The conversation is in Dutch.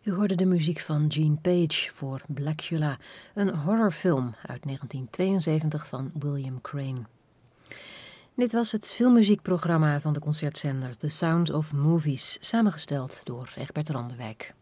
U hoorde de muziek van Gene Page voor Blackula, een horrorfilm uit 1972 van William Crane. Dit was het filmmuziekprogramma van de concertzender The Sound of Movies, samengesteld door Egbert Randewijk.